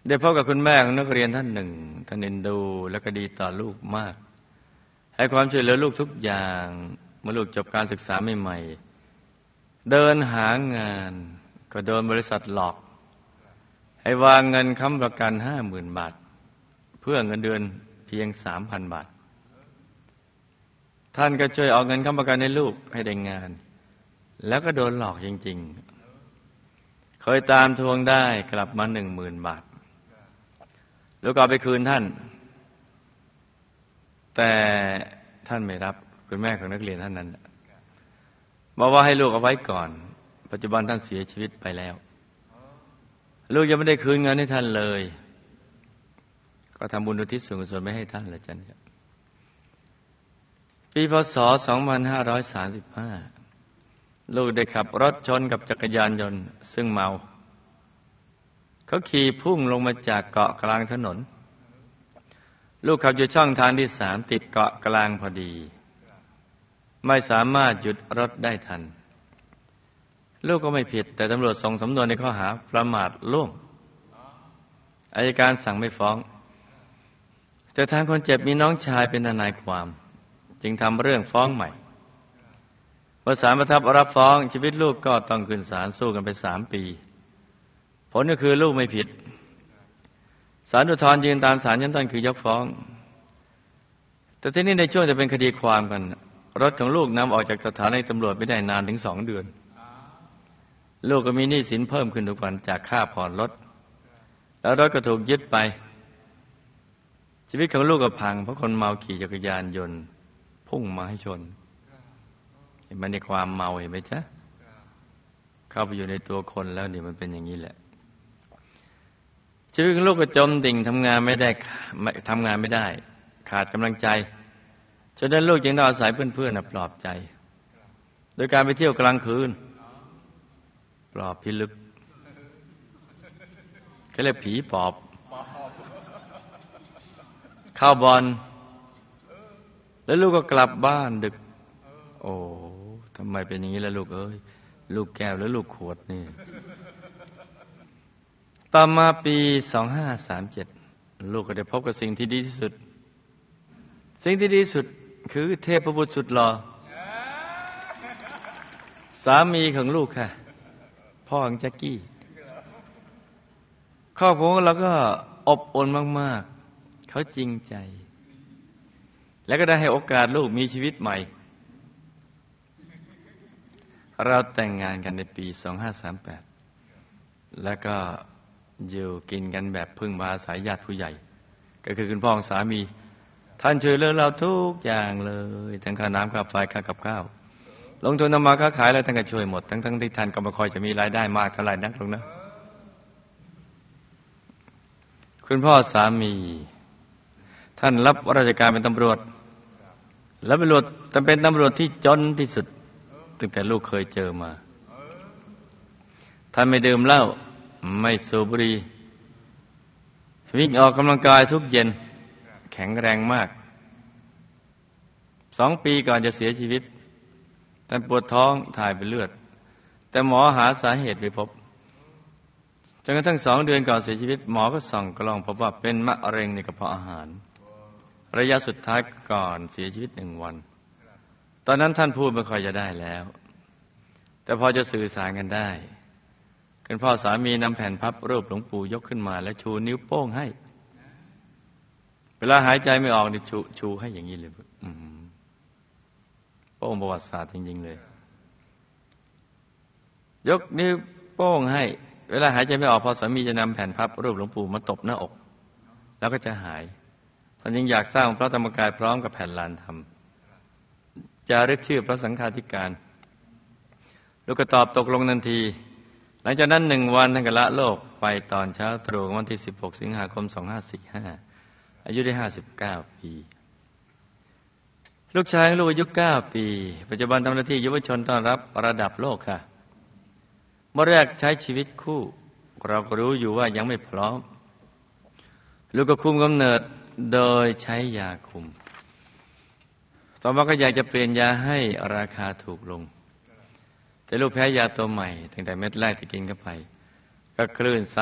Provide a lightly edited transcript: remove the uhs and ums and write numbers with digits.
ได้พบกับคุณแม่ของนักเรียนท่านหนึ่งท่านเอ็นดูและก็ดีต่อลูกมากให้ความช่วยเหลือลูกทุกอย่างเมื่อลูกจบการศึกษาใหม่ๆเดินหางานก็โดนบริษัทหลอกให้วางเงินค้ำประกัน 50,000 บาทเพื่อเงินเดือนเพียง 3,000 บาทท่านก็ช่วยเอาเงินค้ำประกันให้ลูกให้ได้งานแล้วก็โดนหลอกจริงๆเคยตามทวงได้กลับมา 10,000 บาทแล้วก็เอาไปคืนท่านแต่ท่านไม่รับคุณแม่ของนักเรียนท่านนั้นบอกว่าให้ลูกเอาไว้ก่อนปัจจุบันท่านเสียชีวิตไปแล้วลูกยังไม่ได้คืนเงินให้ท่านเลยก็ทำบุญอุทิศส่วนกุศลไม่ให้ท่านละจันครับปีพศ 2535 ลูกได้ขับรถชนกับจักรยานยนต์ซึ่งเมาเขาขี่พุ่งลงมาจากเกาะกลางถนนลูกขับอยู่ช่องทางที่ 3ติดเกาะกลางพอดีไม่สามารถหยุดรถได้ทันลูกก็ไม่ผิดแต่ตำรวจส่งสำนวนในข้อหาประมาทร่วมอัยการสั่งไม่ฟ้องแต่ทางคนเจ็บมีน้องชายเป็นทนายความจึงทำเรื่องฟ้องใหม่เมื่อศาลประทับรับฟ้องชีวิตลูกก็ต้องขึ้นศาลสู้กันไป3 ปีผลก็คือลูกไม่ผิดศาลอุทธรณ์ยืนตามศาลชั้นต้นคือยกฟ้องแต่ที่นี่ในช่วงจะเป็นคดีความกันรถของลูกนำออกจากสถานีตำรวจไม่ได้นานถึง2 เดือนลูกก็มีหนี้สินเพิ่มขึ้นทุกวันจากค่าผ่อนรถแล้วรถก็ถูกยึดไปชีวิตของลูกก็พังเพราะคนเมาขี่จักรยานยนต์พุ่งมาให้ชนเห็นไหมในความเมาเห็นไหมจ๊ะเข้าไปอยู่ในตัวคนแล้วนี่มันเป็นอย่างนี้แหละชีวิตของลูกก็จมดิ่งทำงานไม่ได้ขาดกำลังใจฉะนั้นลูกจึงต้องอาศัยเพื่อนๆปลอบใจโดยการไปเที่ยวกลางคืนปลอบพิลึกเขาเรียกผีปอบเข้าบอลแล้วลูกก็กลับบ้านดึกโอ้ทำไมเป็นอย่างนี้ล่ะลูกเอ้ยลูกแก้วแล้วลูกขวดนี่ต่อมาปี 2537 ลูกก็ได้พบกับสิ่งที่ดีที่สุดสิ่งที่ดีที่สุดคือเทพบุตรสุดหล่อสามีของลูกค่ะพ่อของแจ็คกี้ครอบครัวเราก็อบอุ่นมากๆเขาจริงใจแล้วก็ได้ให้โอกาสลูกมีชีวิตใหม่เราแต่งงานกันในปี 2538 แล้วก็อยู่กินกันแบบพึ่งพาอาศัยญาติผู้ใหญ่ก็คือคุณพ่อของสามีท่านช่วยเหลือเราทุกอย่างเลยทั้งค่าน้ำค่าไฟค่ากับข้าวลงทุนทำมาค้าขายอะไรท่านก็ช่วยหมดทั้งที่ท่านก็ไม่ค่อยจะมีรายได้มากเท่าไหร่นักหรอกนะคุณพ่อสามีท่านรับราชการเป็นตำรวจและเป็นตำรวจที่จนที่สุดตั้งแต่ลูกเคยเจอมาท่านไม่ดื่มเหล้าไม่สูบบุหรี่วิ่งออกกำลังกายทุกเย็นแข็งแรงมาก2 ปีก่อนจะเสียชีวิตท่านปวดท้องถ่ายเป็นเลือดแต่หมอหาสาเหตุไม่พบจนกระทั่ง2 เดือนก่อนเสียชีวิตหมอก็ส่องกล้องพบว่าเป็นมะเร็งในกระเพาะอาหารระยะสุดท้ายก่อนเสียชีวิต1 วันตอนนั้นท่านพูดไม่ค่อยจะได้แล้วแต่พอจะสื่อสารกันได้คุณพ่อสามีนำแผ่นพับรูปหลวงปู่ยกขึ้นมาและชูนิ้วโป้งให้เวลาหายใจไม่ออกนี่ชูให้อย่างนี้เลยโป้งประวัติศาสตร์จริงๆเลยยกนิ้วโป้งให้เวลาหายใจไม่ออกพอสามีจะนำแผ่นพับรูปหลวงปู่มาตบหน้าอกแล้วก็จะหายท่านยังอยากสร้างพระธรรมกายพร้อมกับแผ่นลานธรรมจารึกชื่อพระสังฆาธิการลูกก็ตอบตกลงทันทีหลังจากนั้น1 วันท่านก็ละโลกไปตอนเช้าตรู่วันที่16 สิงหาคม 2545อายุได้59 ปีลูกชายของลูกอายุ9 ปีปัจจุบันทำหน้าที่เยาวชนต้อนรับระดับโลกค่ะเมื่อแรกใช้ชีวิตคู่เราก็รู้อยู่ว่ายังไม่พร้อมลูกก็คุมกำเนิดโดยใช้ยาคุมต่อมาก็อยากจะเปลี่ยนยาให้ราคาถูกลงแต่ลูกแพ้ยาตัวใหม่ตั้งแต่เม็ดแรกที่กินเข้าไปก็คลื่น